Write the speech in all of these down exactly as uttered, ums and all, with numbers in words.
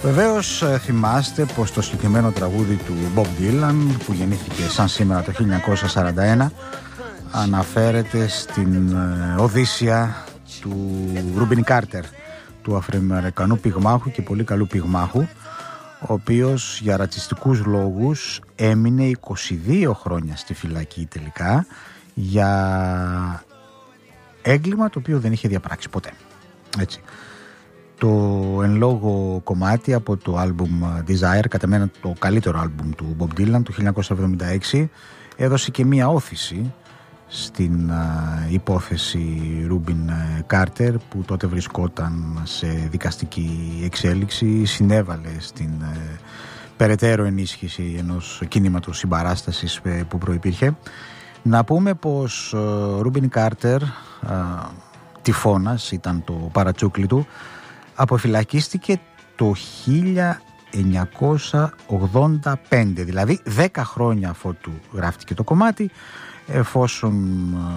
Βεβαίως θυμάστε πως το συγκεκριμένο τραγούδι του Bob Dylan, που γεννήθηκε σαν σήμερα το χίλια εννιακόσια σαράντα ένα, αναφέρεται στην Οδύσσια του Ρούμπιν Κάρτερ, του Αφροαμερικανού πυγμάχου και πολύ καλού πυγμάχου, ο οποίος για ρατσιστικούς λόγους έμεινε είκοσι δύο χρόνια στη φυλακή τελικά, για έγκλημα το οποίο δεν είχε διαπράξει ποτέ. Έτσι. Το εν λόγω κομμάτι από το άλμπουμ Desire, κατά μένα το καλύτερο άλμπουμ του Bob Dylan του χίλια εννιακόσια εβδομήντα έξι, έδωσε και μία όθηση στην uh, υπόθεση Ρούμπιν Κάρτερ, που τότε βρισκόταν σε δικαστική εξέλιξη, συνέβαλε στην uh, περαιτέρω ενίσχυση ενός κίνηματος συμπαράστασης uh, που προϋπήρχε. Να πούμε πως uh, Ρούμπιν Κάρτερ, uh, τυφώνας ήταν το παρατσούκλι του, αποφυλακίστηκε το χίλια εννιακόσια ογδόντα πέντε, δηλαδή δέκα χρόνια αφότου γράφτηκε το κομμάτι, εφόσον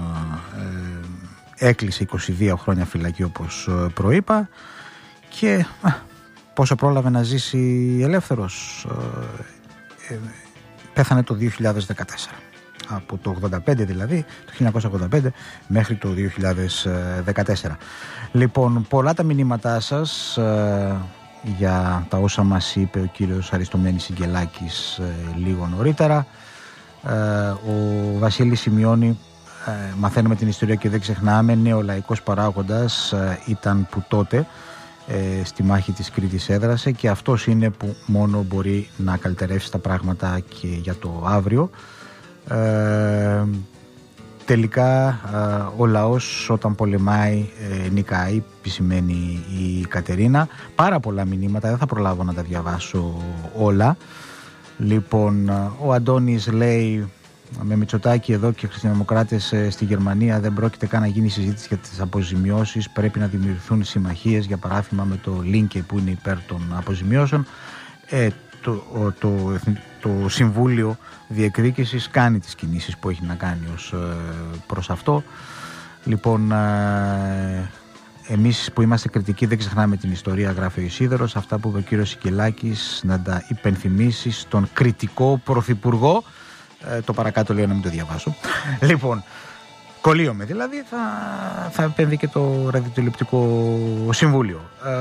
ε, έκλεισε είκοσι δύο χρόνια φυλακή όπως προείπα, και α, πόσο πρόλαβε να ζήσει ελεύθερος, ε, ε, πέθανε το δύο χιλιάδες δεκατέσσερα, από το ογδόντα πέντε δηλαδή, το χίλια εννιακόσια ογδόντα πέντε μέχρι το δύο χιλιάδες δεκατέσσερα. Λοιπόν, πολλά τα μηνύματά σας ε, για τα όσα μας είπε ο κύριος Αριστομένης Σιγκελάκης ε, λίγο νωρίτερα. Ε, ο Βασίλης σημειώνει, ε, μαθαίνουμε την ιστορία και δεν ξεχνάμε, νεολαϊκός παράγοντας ε, ήταν που τότε ε, στη μάχη της Κρήτης έδρασε, και αυτός είναι που μόνο μπορεί να καλυτερεύσει τα πράγματα και για το αύριο. Ε, τελικά ε, ο λαός όταν πολεμάει ε, νικάει, επισημαίνει η Κατερίνα. Πάρα πολλά μηνύματα, δεν θα προλάβω να τα διαβάσω όλα. Λοιπόν, ο Αντώνης λέει, με Μητσοτάκη εδώ και χριστιανοδημοκράτες στη Γερμανία δεν πρόκειται καν να γίνει συζήτηση για τις αποζημιώσεις, πρέπει να δημιουργηθούν συμμαχίες, για παράδειγμα με το Λίνκε που είναι υπέρ των αποζημιώσεων. Ε, το, το, το, το Συμβούλιο Διεκδίκησης κάνει τις κινήσεις που έχει να κάνει ως προς αυτό. Λοιπόν, ε, εμείς που είμαστε κριτικοί δεν ξεχνάμε την ιστορία, γράφει ο Ισίδωρος. Αυτά που είπε ο κύριος Σικελάκης να τα υπενθυμίσει στον κριτικό πρωθυπουργό. Ε, το παρακάτω λέω να μην το διαβάσω. Λοιπόν, κολλείομαι δηλαδή, θα, θα επέμβει και το ραδιοτηλεοπτικό συμβούλιο. Ε,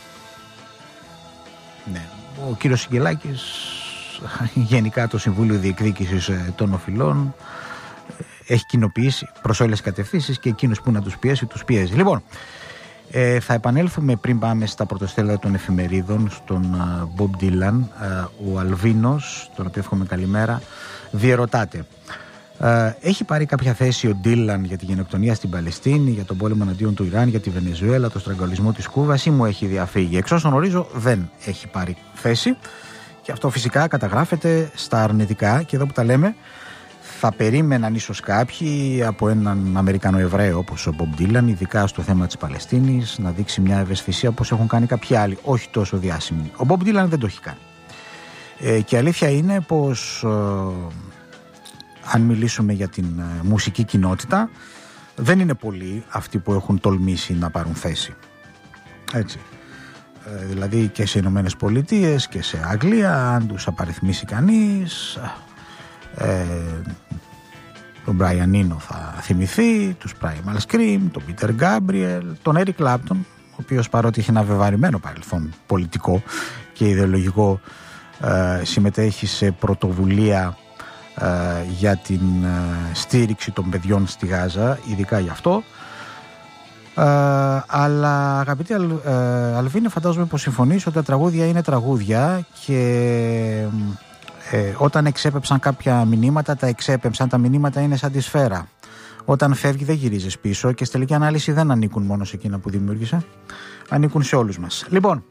ναι, ο κύριος Σικελάκης, γενικά το Συμβούλιο Διεκδίκησης των Οφειλών, έχει κοινοποιήσει προς όλες τις κατευθύνσεις, και εκείνους που να τους πιέσει, τους πιέζει. Λοιπόν, Ε, θα επανέλθουμε πριν πάμε στα πρωτοστέλα των εφημερίδων στον uh, Bob Dylan. Uh, ο Αλβίνος, τον οποίο εύχομαι καλημέρα, διερωτάται, uh, έχει πάρει κάποια θέση ο Dylan για τη γενοκτονία στην Παλαιστίνη, για τον πόλεμο εναντίον του Ιράν, για τη Βενεζουέλα, το στραγγαλισμό της Κούβας, ή μου έχει διαφύγει? Εξ όσων γνωρίζω δεν έχει πάρει θέση, και αυτό φυσικά καταγράφεται στα αρνητικά, και εδώ που τα λέμε θα περίμεναν ίσως κάποιοι από έναν Αμερικανό Εβραίο όπως ο Bob Dylan, ειδικά στο θέμα της Παλαιστίνης, να δείξει μια ευαισθησία όπως έχουν κάνει κάποιοι άλλοι, όχι τόσο διάσημοι. Ο Bob Dylan δεν το έχει κάνει. Ε, και αλήθεια είναι πως ε, αν μιλήσουμε για την ε, μουσική κοινότητα, δεν είναι πολλοί αυτοί που έχουν τολμήσει να πάρουν θέση. Έτσι. Ε, δηλαδή και σε Ηνωμένες Πολιτείες και σε Αγγλία, αν τους απαριθμίσει κανείς, Ε, τον Brian Eno θα θυμηθεί, τους Primal Scream, τον Peter Gabriel, τον Eric Clapton, ο οποίος παρότι έχει ένα βεβαρημένο παρελθόν πολιτικό και ιδεολογικό, ε, συμμετέχει σε πρωτοβουλία ε, για την ε, στήριξη των παιδιών στη Γάζα, ειδικά γι' αυτό. Ε, αλλά αγαπητοί Αλ, ε, Αλβίνε, φαντάζομαι πως συμφωνείς ότι τα τραγούδια είναι τραγούδια, και Ε, όταν εξέπεψαν κάποια μηνύματα, τα εξέπεψαν. Τα μηνύματα είναι σαν τη σφαίρα. Όταν φεύγει δεν γυρίζεις πίσω, και στη τελική ανάλυση δεν ανήκουν μόνο σε εκείνα που δημιούργησε, ανήκουν σε όλους μας. Λοιπόν,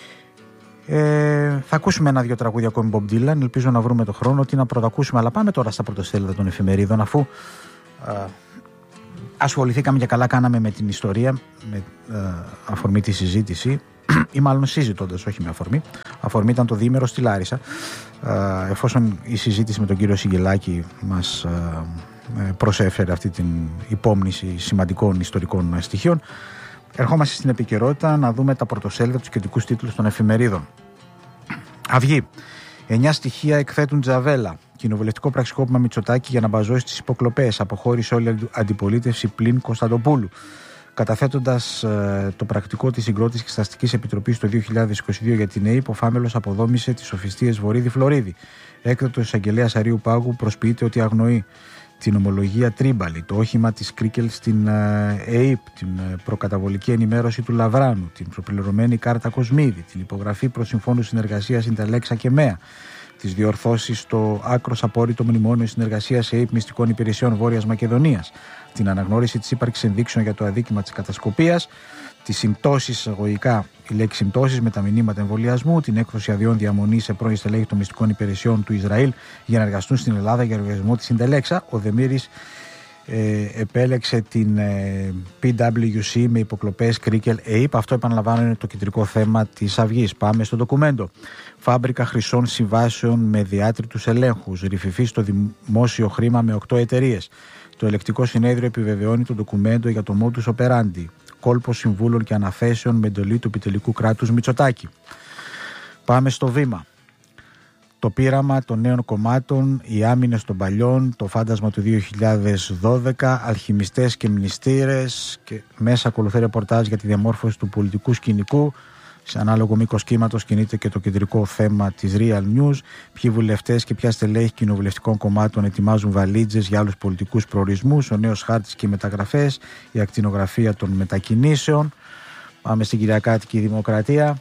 ε, θα ακούσουμε ένα-δυο τραγούδια ακόμη Bob Dylan. Ελπίζω να βρούμε το χρόνο ότι να πρωτοακούσουμε, αλλά πάμε τώρα στα πρωτοστέλιδα των εφημερίδων, αφού ε, ασχοληθήκαμε και καλά κάναμε με την ιστορία, με ε, αφορμή τη συζήτηση, ή μάλλον συζητώντας, όχι με αφορμή. Αφορμή ήταν το διήμερο στη Λάρισα. Ε, εφόσον η συζήτηση με τον κύριο Σιγκελάκη μας ε, προσέφερε αυτή την υπόμνηση σημαντικών ιστορικών στοιχείων, ερχόμαστε στην επικαιρότητα να δούμε τα πρωτοσέλιδα, τους κεντρικούς τίτλους των εφημερίδων. Αυγή. Εννιά στοιχεία εκθέτουν Τζαβέλα. Κοινοβουλευτικό πραξικόπημα Μητσοτάκη για να μπαζώσει τις υποκλοπές. Αποχώρησε όλη η αντιπολίτευση πλην Κωνσταντοπούλου. Καταθέτοντας ε, το πρακτικό της συγκρότησης Εξεταστικής Επιτροπής το δύο χιλιάδες είκοσι δύο για την ΕΕΠ, ο Φάμελος αποδόμησε τις σοφιστίες Βορύδη-Φλωρίδη. Έκτοτος εισαγγελέας Αρείου Πάγου προσποιείται ότι αγνοεί την ομολογία Τρίμπαλη, το όχημα της Κρίκελ στην ε, ΕΕΠ, την ε, προκαταβολική ενημέρωση του Λαβράνου, την προπληρωμένη κάρτα Κοσμίδη, την υπογραφή προς συμφώνου συνεργασίας Ιντελέξα και ΜΕΑ, τις διορθώσεις στο άκρος απόρριτο μνημόνιο συνεργασίας ΕΕΠ Μυστικών Υπηρεσιών Βόρειας Μακεδονίας, την αναγνώριση της ύπαρξης ενδείξεων για το αδίκημα της κατασκοπίας, τις συμπτώσεις, εισαγωγικά η λέξη συμπτώσεις με τα μηνύματα εμβολιασμού, την έκδοση αδειών διαμονής σε πρώην στελέχη των μυστικών υπηρεσιών του Ισραήλ για να εργαστούν στην Ελλάδα για εργασμό της Ιντελέξα. Ο Δεμήρης ε, επέλεξε την ε, πι ντάμπλιου σι με υποκλοπές Κρίκελ ΕΕΠ. Αυτό, επαναλαμβάνω, είναι το κεντρικό θέμα της Αυγής. Πάμε στο ντοκουμέντο. Φάμπρικα χρυσών συμβάσεων με διάτριτους ελέγχους. Ρυφηφή στο δημόσιο χρήμα με οκτώ εταιρείες. Το ελεκτικό συνέδριο επιβεβαιώνει το ντοκουμέντο για το modus operandi. Κόλπο συμβούλων και αναθέσεων με εντολή του επιτελικού κράτους Μητσοτάκη. Πάμε στο βήμα. Το πείραμα των νέων κομμάτων, οι άμυνες των παλιών, το φάντασμα του δύο χιλιάδες δώδεκα, αλχημιστές και μνηστήρες, και μέσα ακολουθεί ρεπορτάζ για τη διαμόρφωση του πολιτικού σκηνικού. Σε ανάλογο μήκος κύματος κινείται και το κεντρικό θέμα της Real News. Ποιοι βουλευτές και ποια στελέχη κοινοβουλευτικών κομμάτων ετοιμάζουν βαλίτζες για άλλους πολιτικούς προορισμούς, ο νέος χάρτης και οι μεταγραφές, η ακτινογραφία των μετακινήσεων. Πάμε στην Κυριακάτικη Δημοκρατία.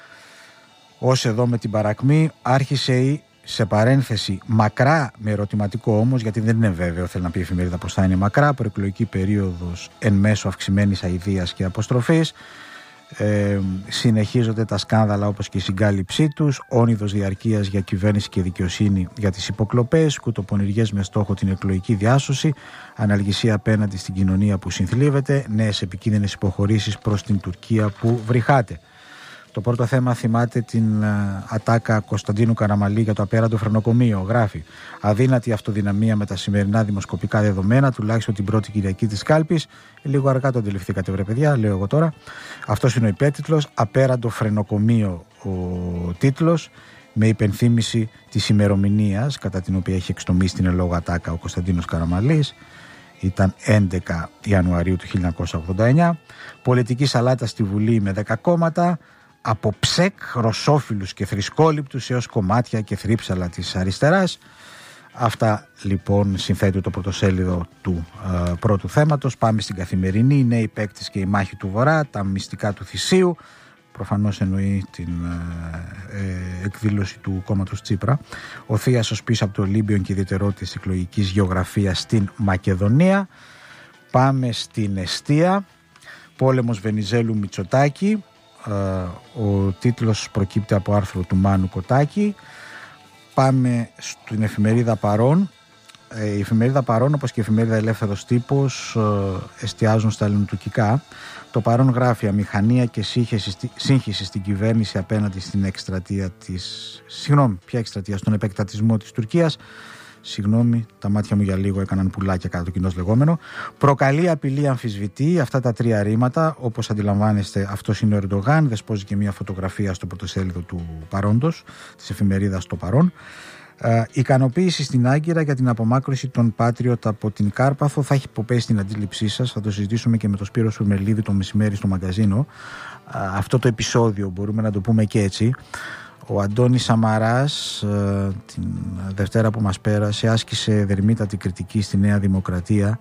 Ως εδώ με την παρακμή, άρχισε η, σε παρένθεση, μακρά με ερωτηματικό όμως, γιατί δεν είναι βέβαιο, θέλει να πει η εφημερίδα πως θα είναι μακρά, προεκλογική περίοδος εν μέσω αυξημένης αηδίας και αποστροφής. Ε, συνεχίζονται τα σκάνδαλα όπως και η συγκάλυψή τους, όνειδος διαρκείας για κυβέρνηση και δικαιοσύνη για τις υποκλοπές, κουτοπονηριές με στόχο την εκλογική διάσωση, αναλγησία απέναντι στην κοινωνία που συνθλίβεται, νέες επικίνδυνες υποχωρήσεις προς την Τουρκία που βρυχάται. Το πρώτο θέμα θυμάται την α, ατάκα Κωνσταντίνου Καραμαλή για το απέραντο φρενοκομείο. Γράφει: αδύνατη αυτοδυναμία με τα σημερινά δημοσκοπικά δεδομένα, τουλάχιστον την πρώτη Κυριακή της κάλπης. Λίγο αργά το αντιληφθήκατε, βρε παιδιά, λέω εγώ τώρα. Αυτός είναι ο υπέτιτλος. Απέραντο φρενοκομείο ο τίτλος, με υπενθύμηση της ημερομηνίας κατά την οποία έχει εξτομίσει την ελόγω ατάκα ο Κωνσταντίνος Καραμαλής. Ήταν έντεκα Ιανουαρίου του χίλια εννιακόσια ογδόντα εννιά. Πολιτική σαλάτα στη Βουλή με δέκα κόμματα. Από ψεκ, ρωσόφιλους και θρησκόληπτους έως κομμάτια και θρύψαλα της αριστεράς. Αυτά λοιπόν συνθέτει το πρωτοσέλιδο του ε, πρώτου θέματος. Πάμε στην Καθημερινή. Οι νέοι παίκτες και η μάχη του Βορρά, τα μυστικά του θυσίου. Προφανώς εννοεί την ε, ε, εκδήλωση του κόμματος Τσίπρα. Ο Θίασος πίσω από το Ολύμπιον και ιδιαιτερότητες εκλογικής γεωγραφίας στην Μακεδονία. Πάμε στην Εστία. Πόλεμος Βενιζέλου Μητσοτάκη. Ο τίτλος προκύπτει από άρθρο του Μάνου Κοτάκη. Πάμε στην εφημερίδα Παρών. Η εφημερίδα Παρών, όπως και η εφημερίδα Ελεύθερος Τύπος, εστιάζουν στα ελληνοτουρκικά. Το Παρών γράφει: αμηχανία και σύγχυση στην κυβέρνηση απέναντι στην εκστρατεία της... Συγγνώμη, ποια εκστρατεία? Στον επεκτατισμό της Τουρκίας. Συγγνώμη, τα μάτια μου για λίγο έκαναν πουλάκια κατά το κοινώς λεγόμενο. Προκαλεί, απειλή, αμφισβητεί. Αυτά τα τρία ρήματα, όπως αντιλαμβάνεστε, αυτός είναι ο Ερντογάν. Δεσπόζει και μια φωτογραφία στο πρωτοσέλιδο του Παρόντος, της εφημερίδας Το Παρόν. Ε, ικανοποίηση στην Άγκυρα για την απομάκρυνση των Patriot από την Κάρπαθο. Θα έχει υποπέσει στην αντίληψή σας. Θα το συζητήσουμε και με τον Σπύρο Σουρμελίδη το μεσημέρι στο μαγκαζίνο. Ε, αυτό το επεισόδιο μπορούμε να το πούμε και έτσι. Ο Αντώνης Σαμαράς την Δευτέρα που μας πέρασε άσκησε δερμήτατη κριτική στη Νέα Δημοκρατία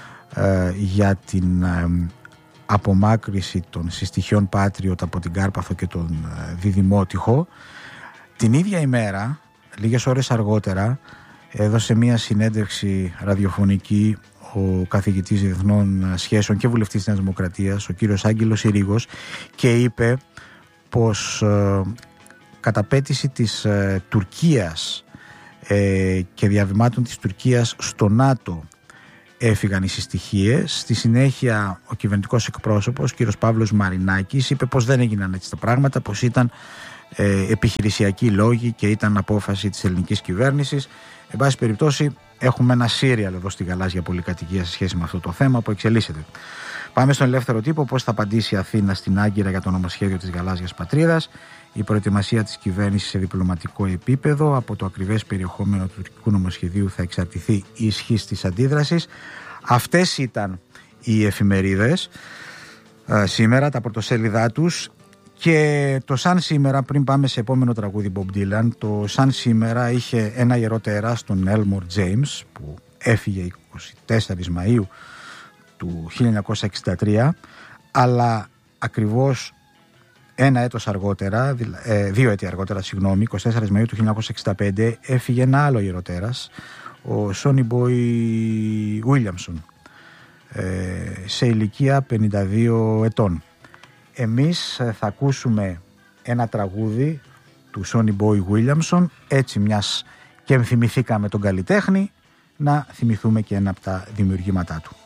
για την απομάκρυση των συστοιχειών Patriot από την Κάρπαθο και τον Διδημότυχο. Την ίδια ημέρα, λίγες ώρες αργότερα, έδωσε μια συνέντευξη ραδιοφωνική ο καθηγητής διεθνών σχέσεων και βουλευτής της Νέας Δημοκρατίας, ο κύριος Άγγελος Ηρίγος, και είπε πως καταπέτηση της ε, Τουρκίας ε, και διαβημάτων της Τουρκίας στο ΝΑΤΟ έφυγαν οι συστοιχίες. Στη συνέχεια ο κυβερνητικός εκπρόσωπος, κύριος Παύλος Μαρινάκης, είπε πως δεν έγιναν έτσι τα πράγματα, πως ήταν ε, επιχειρησιακοί λόγοι και ήταν απόφαση της ελληνικής κυβέρνησης. Εν πάση περιπτώσει, έχουμε ένα σύριαλ εδώ στη γαλάζια πολυκατοικία σε σχέση με αυτό το θέμα που εξελίσσεται. Πάμε στον ελεύθερο τύπο. Πώς θα απαντήσει η Αθήνα στην Άγκυρα για το νομοσχέδιο της γαλάζιας πατρίδας. Η προετοιμασία της κυβέρνησης σε διπλωματικό επίπεδο. Από το ακριβές περιεχόμενο του τουρκικού νομοσχεδίου θα εξαρτηθεί η ισχύς της αντίδρασης. Αυτές ήταν οι εφημερίδες ε, σήμερα, τα πρωτοσέλιδά τους. Και το Σαν σήμερα, πριν πάμε σε επόμενο τραγούδι Bob Dylan, το Σαν σήμερα είχε ένα ιερό τέρας, τον Elmore James, που έφυγε εικοστή τέταρτη Μαΐου του χίλια εννιακόσια εξήντα τρία, αλλά ακριβώς ένα έτος αργότερα, ε, δύο έτη αργότερα, συγγνώμη, εικοστή τέταρτη Μαΐου του χίλια εννιακόσια εξήντα πέντε, έφυγε ένα άλλο ιερό τέρας, ο Sonny Boy Williamson, ε, σε ηλικία πενήντα δύο ετών. Εμείς θα ακούσουμε ένα τραγούδι του Sonny Boy Williamson, έτσι μιας και θυμηθήκαμε τον καλλιτέχνη, να θυμηθούμε και ένα από τα δημιουργήματά του.